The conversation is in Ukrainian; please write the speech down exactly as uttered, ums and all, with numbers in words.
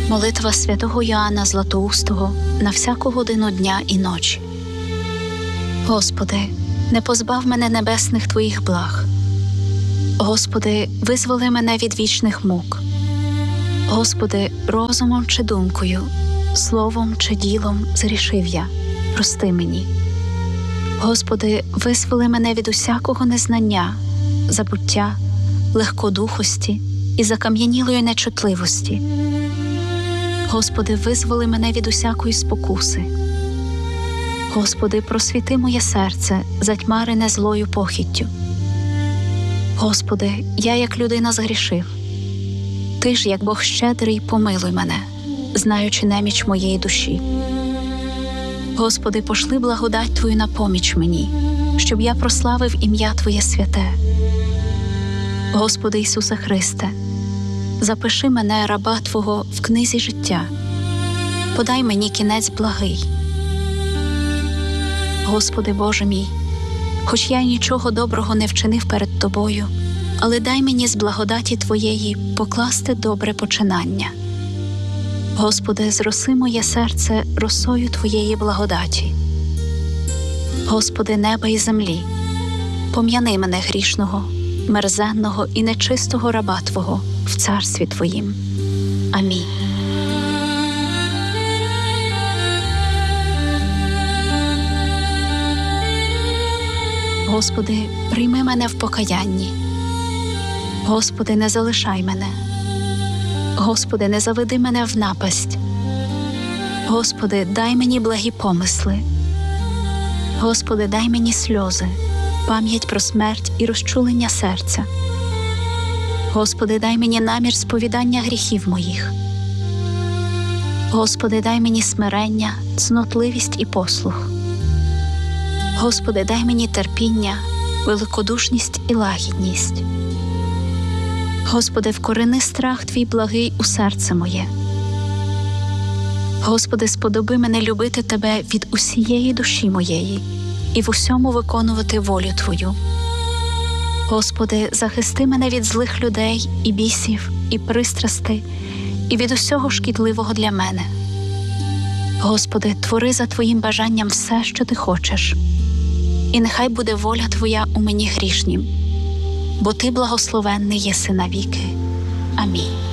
Молитва святого Йоанна Златоустого на всяку годину дня і ночі. Господи, не позбав мене небесних Твоїх благ. Господи, визволи мене від вічних мук. Господи, розумом чи думкою, словом чи ділом зрішив я, прости мені. Господи, визволи мене від усякого незнання, забуття, легкодухості і закам'янілої нечутливості. Господи, визволи мене від усякої спокуси. Господи, просвіти моє серце, затьмарене злою похіттю. Господи, я як людина згрішив. Ти ж, як Бог щедрий, помилуй мене, знаючи неміч моєї душі. Господи, пошли благодать Твою на поміч мені, щоб я прославив ім'я Твоє святе. Господи Ісусе Христе, запиши мене, раба Твого, в книзі життя. Подай мені кінець благий. Господи Боже мій, хоч я нічого доброго не вчинив перед Тобою, але дай мені з благодаті Твоєї покласти добре починання. Господи, зроси моє серце росою Твоєї благодаті. Господи, неба і землі, пом'яни мене грішного, мерзенного і нечистого раба Твого в царстві Твоїм. Амінь. Господи, прийми мене в покаянні. Господи, не залишай мене. Господи, не заведи мене в напасть. Господи, дай мені благі помисли. Господи, дай мені сльози, пам'ять про смерть і розчулення серця. Господи, дай мені намір сповідання гріхів моїх. Господи, дай мені смирення, цнотливість і послух. Господи, дай мені терпіння, великодушність і лагідність. Господи, вкорени страх Твій благий у серце моє. Господи, сподоби мене любити Тебе від усієї душі моєї і в усьому виконувати волю Твою. Господи, захисти мене від злих людей і бісів, і пристрастей, і від усього шкідливого для мене. Господи, твори за Твоїм бажанням все, що Ти хочеш. І нехай буде воля Твоя у мені грішнім, бо Ти благословенний єси навіки. Амінь.